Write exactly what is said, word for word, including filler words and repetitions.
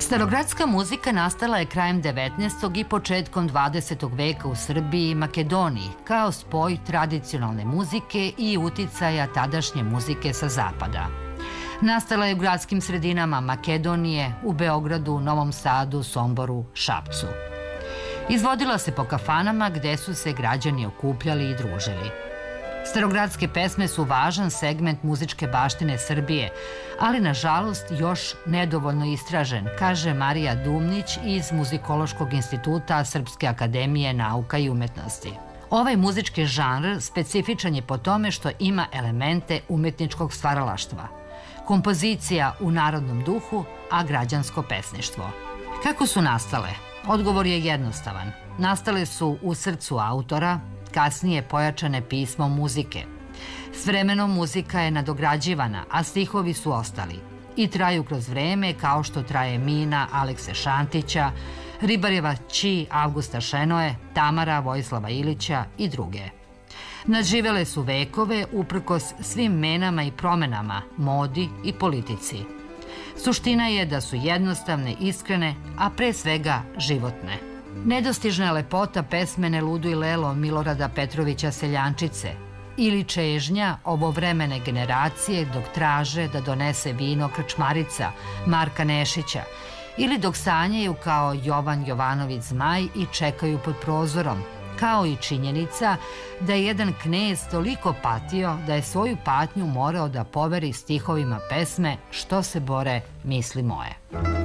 Starogradska muzika nastala je krajem devetnaestog i početkom dvadesetog veka u Srbiji i Makedoniji kao spoj tradicionalne muzike i uticaja tadašnje muzike sa zapada. Nastala je u gradskim sredinama Makedonije, u Beogradu, Novom Sadu, Somboru, Šapcu. Izvodila se po kafanama gde su se građani okupljali i družili. Starogradske pesme su važan segment muzičke baštine Srbije, ali nažalost još nedovoljno istražen, kaže Marija Dumnić iz Muzikološkog instituta Srpske akademije nauka i umetnosti. Ovaj muzički žanr specifičan je po tome što ima elemente umetničkog stvaralaštva. Kompozicija u narodnom duhu, a građansko pesništvo. Kako su nastale? Odgovor je jednostavan. Nastale su u srcu autora, kasnije pojačane pismom muzike. S vremenom muzika je nadograđivana, a stihovi su ostali. I traju kroz vreme kao što traje Mina Alekse Šantića, Ribarjeva Ći Avgusta Šenoje, Tamara Vojislava Ilića i druge. Nadživele su vekove uprkos svim menama i promenama, modi i politici. Suština je da su jednostavne, iskrene, a pre svega životne. Nedostižna je lepota pesme Ne luduj lelo Milorada Petrovića Seljančice ili čežnja ovovremene generacije dok traže da donese vino krčmarica Marka Nešića ili dok sanjaju kao Jovan Jovanović Zmaj i čekaju pod prozorom, kao i činjenica da je jedan knez toliko patio da je svoju patnju morao da poveri stihovima pesme Što se bore misli moje.